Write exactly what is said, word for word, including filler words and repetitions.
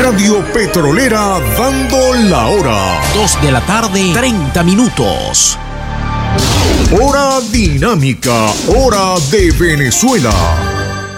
Radio Petrolera dando la hora. Dos de la tarde, treinta minutos. Hora dinámica, hora de Venezuela.